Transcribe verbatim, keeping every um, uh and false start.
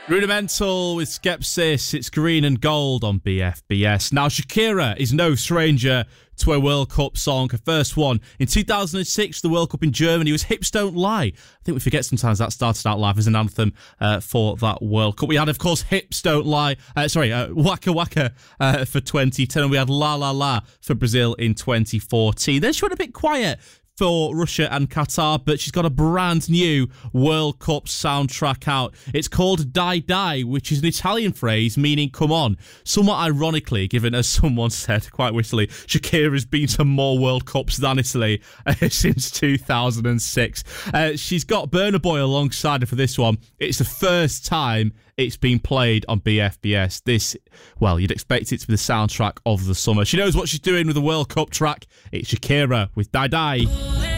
Rudimental with Skepsis. It's green and gold on B F B S. Now, Shakira is no stranger to a World Cup song. Her first one in two thousand six, the World Cup in Germany, was Hips Don't Lie. I think we forget sometimes that started out live as an anthem uh, for that World Cup. We had, of course, Hips Don't Lie. Uh, sorry, uh, Waka Waka uh, for twenty ten. And we had La La La for Brazil in twenty fourteen. Then she went a bit quiet for Russia and Qatar, but she's got a brand new World Cup soundtrack out. It's called Dai Dai, which is an Italian phrase meaning come on. Somewhat ironically, given, as someone said quite wittily, Shakira's been to more World Cups than Italy uh, since two thousand six. Uh, she's got Burna Boy alongside her for this one. It's the first time it's been played on B F B S. This, well, you'd expect it to be the soundtrack of the summer. She knows what she's doing with the World Cup track. It's Shakira with Dai Dai.